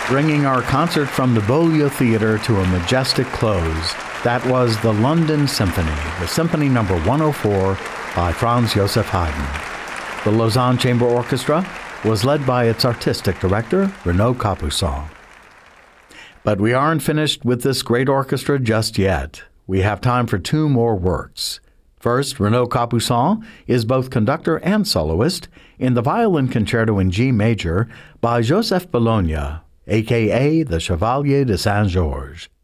bringing our concert from the Beaulieu Theatre to a majestic close. That was the London Symphony, the Symphony No. 104 by Franz Joseph Haydn. The Lausanne Chamber Orchestra was led by its artistic director, Renaud Capuçon. But we aren't finished with this great orchestra just yet. We have time for two more works. First, Renaud Capuçon is both conductor and soloist in the Violin Concerto in G major by Joseph Bologna, a.k.a. the Chevalier de Saint-Georges.